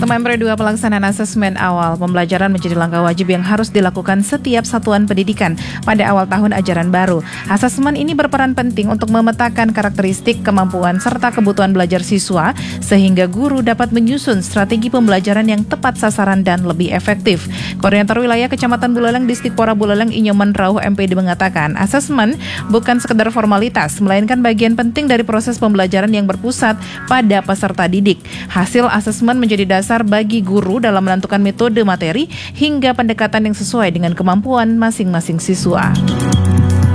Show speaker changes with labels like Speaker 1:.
Speaker 1: Selama MPR 2 pelaksanaan asesmen awal pembelajaran menjadi langkah wajib yang harus dilakukan setiap satuan pendidikan pada awal tahun ajaran baru. Asesmen ini berperan penting untuk memetakan karakteristik, kemampuan, serta kebutuhan belajar siswa sehingga guru dapat menyusun strategi pembelajaran yang tepat sasaran dan lebih efektif. Koordinator Wilayah Kecamatan Buleleng Distikpora Buleleng Inyoman Rauh MPD mengatakan, asesmen bukan sekedar formalitas, melainkan bagian penting dari proses pembelajaran yang berpusat pada peserta didik. Hasil asesmen menjadi dasar bagi guru dalam menentukan metode materi hingga pendekatan yang sesuai dengan kemampuan masing-masing siswa.